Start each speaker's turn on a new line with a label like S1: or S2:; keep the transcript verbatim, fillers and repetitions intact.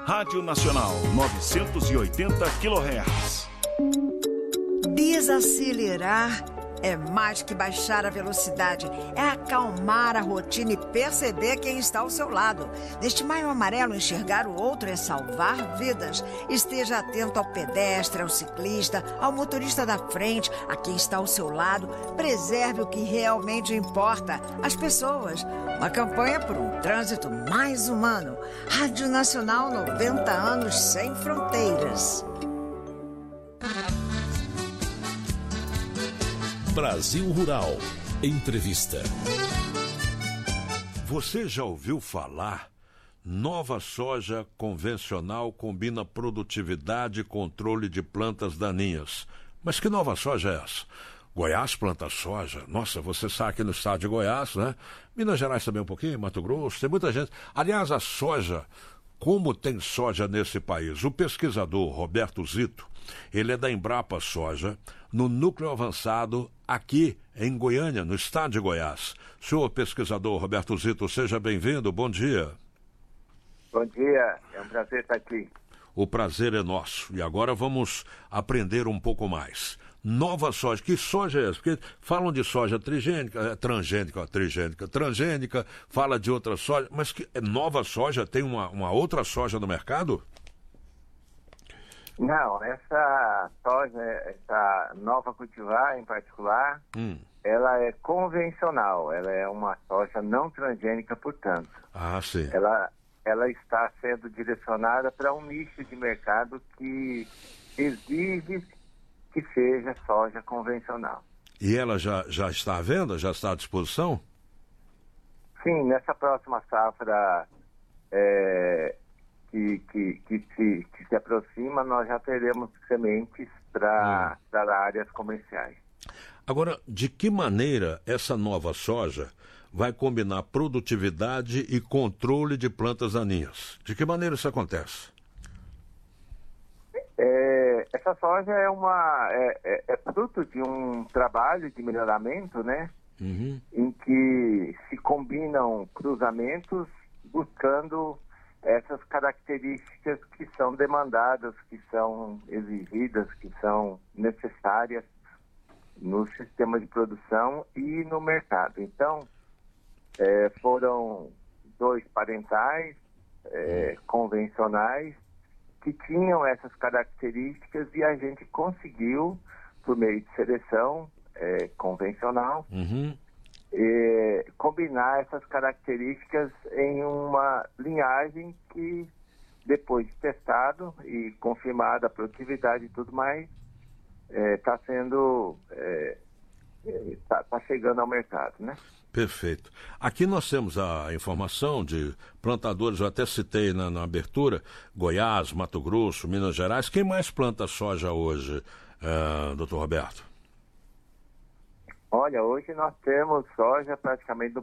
S1: Rádio Nacional novecentos e oitenta quilohertz.
S2: Desacelerar é mais que baixar a velocidade, é acalmar a rotina e perceber quem está ao seu lado. Neste Maio Amarelo, enxergar o outro é salvar vidas. Esteja atento ao pedestre, ao ciclista, ao motorista da frente, a quem está ao seu lado. Preserve o que realmente importa, as pessoas. Uma campanha por um trânsito mais humano. Rádio Nacional, noventa anos sem fronteiras.
S3: Brasil Rural. Entrevista.
S4: Você já ouviu falar? Nova soja convencional combina produtividade e controle de plantas daninhas. Mas que nova soja é essa? Goiás planta soja. Nossa, você sabe aqui no estado de Goiás, né? Minas Gerais também um pouquinho, Mato Grosso, tem muita gente. Aliás, a soja, como tem soja nesse país? O pesquisador Roberto Zito, ele é da Embrapa Soja, no núcleo avançado aqui em Goiânia, no estado de Goiás. Senhor pesquisador Roberto Zito, seja bem-vindo, bom dia.
S5: Bom dia, é um prazer estar aqui.
S4: O prazer é nosso. E agora vamos aprender um pouco mais. Nova soja, que soja é essa? Porque falam de soja trigênica, transgênica, trigênica, transgênica, fala de outra soja, mas que nova soja tem uma, uma outra soja no mercado?
S5: Não, essa soja, essa nova cultivar em particular, hum. ela é convencional, ela é uma soja não transgênica, portanto.
S4: Ah, sim.
S5: Ela, ela está sendo direcionada para um nicho de mercado que exige que seja soja convencional.
S4: E ela já, já está à venda? Já está à disposição?
S5: Sim, nessa próxima safra é, que, que, que, se, que se aproxima, nós já teremos sementes para hum. áreas comerciais.
S4: Agora, de que maneira essa nova soja vai combinar produtividade e controle de plantas daninhas? De que maneira isso acontece?
S5: É, essa soja é, uma, é, é, é fruto de um trabalho de melhoramento, né? Uhum. Em que se combinam cruzamentos buscando essas características que são demandadas, que são exigidas, que são necessárias no sistema de produção e no mercado. Então, é, foram dois parentais é, convencionais que tinham essas características e a gente conseguiu, por meio de seleção é, convencional, uhum. é, combinar essas características em uma linhagem que, depois de testado e confirmada a produtividade e tudo mais, está é, sendo, está é, tá chegando ao mercado, né?
S4: Perfeito. Aqui nós temos a informação de plantadores, eu até citei na, na abertura, Goiás, Mato Grosso, Minas Gerais. Quem mais planta soja hoje, uh, doutor Roberto?
S5: Olha, hoje nós temos soja praticamente no